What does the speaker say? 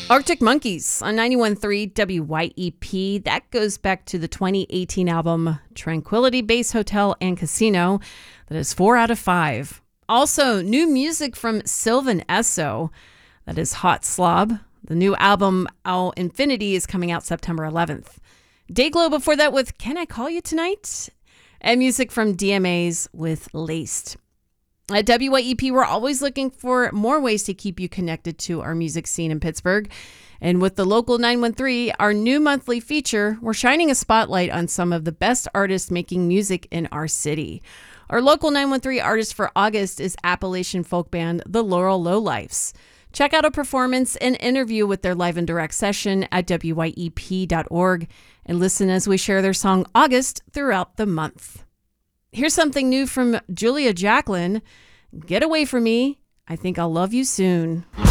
Arctic Monkeys on 91.3 WYEP. That goes back to the 2018 album Tranquility Base Hotel and Casino. That is 4 out of 5. Also, new music from Sylvan Esso. That is Hot Slob. The new album, Owl Infinity, is coming out September 11th. Dayglow before that with Can I Call You Tonight? And music from DMAs with Laced. At WYEP, we're always looking for more ways to keep you connected to our music scene in Pittsburgh. And with the Local 913, our new monthly feature, we're shining a spotlight on some of the best artists making music in our city. Our Local 913 artist for August is Appalachian folk band The Laurel Lowlifes. Check out a performance and interview with their live and direct session at wyep.org and listen as we share their song August throughout the month. Here's something new from Julia Jacklin. Get Away From Me. I Think I'll Love You Soon.